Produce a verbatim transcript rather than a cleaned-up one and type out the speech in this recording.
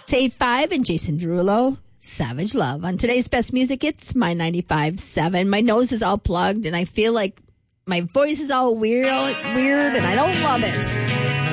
It's eight five and Jason Derulo, Savage Love. On today's best music, it's my ninety-five point seven. My nose is all plugged and I feel like my voice is all weird, weird, and I don't love it.